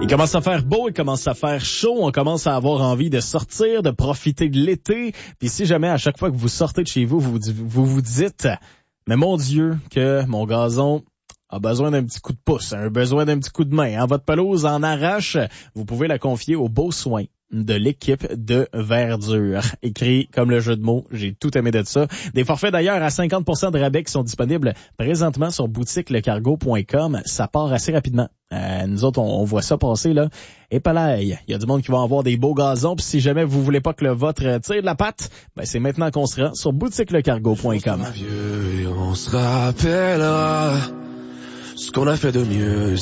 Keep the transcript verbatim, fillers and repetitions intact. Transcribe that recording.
Il commence à faire beau, il commence à faire chaud, on commence à avoir envie de sortir, de profiter de l'été. Puis si jamais à chaque fois que vous sortez de chez vous, vous vous, vous dites « Mais mon Dieu, que mon gazon a besoin d'un petit coup de pouce, a besoin d'un petit coup de main. Hein? Votre pelouse en arrache, vous pouvez la confier aux beaux soins de l'équipe de Verdure. Écrit comme le jeu de mots, j'ai tout aimé de ça. Des forfaits d'ailleurs à cinquante pour cent de rabais qui sont disponibles présentement sur boutique le cargo point com. Ça part assez rapidement. Euh, nous autres, on, on voit ça passer là. Et pareil, il y a du monde qui va avoir des beaux gazons. Puis si jamais vous voulez pas que le vôtre tire de la patte, ben c'est maintenant qu'on se rend sur boutique le cargo point com. On se rappellera ce qu'on a fait de mieux.